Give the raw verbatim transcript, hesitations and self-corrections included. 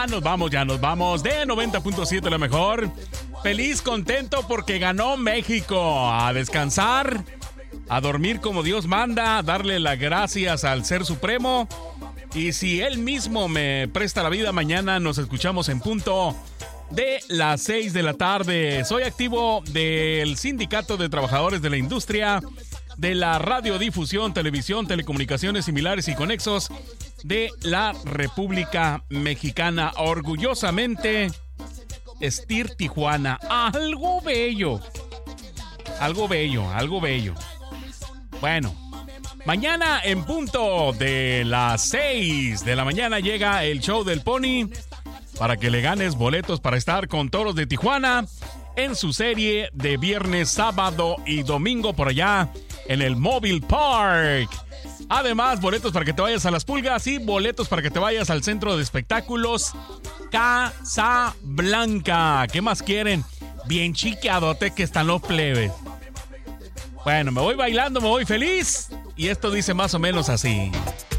Ya nos vamos, ya nos vamos de noventa punto siete la mejor. Feliz, contento porque ganó México. A descansar, a dormir como Dios manda, a darle las gracias al Ser Supremo. Y si Él mismo me presta la vida, mañana nos escuchamos en punto de las seis de la tarde. Soy activo del Sindicato de Trabajadores de la Industria de la Radiodifusión, Televisión, Telecomunicaciones Similares y Conexos de la República Mexicana. Orgullosamente, S T I R Tijuana. Algo bello. Algo bello, algo bello. Bueno, mañana en punto de las seis de la mañana llega el show del Pony para que le ganes boletos para estar con Toros de Tijuana en su serie de viernes, sábado y domingo por allá en el Mobile Park. Además, boletos para que te vayas a Las Pulgas y boletos para que te vayas al Centro de Espectáculos Casablanca. ¿Qué más quieren? Bien chiqueadote que están los plebes. Bueno, me voy bailando, me voy feliz. Y esto dice más o menos así.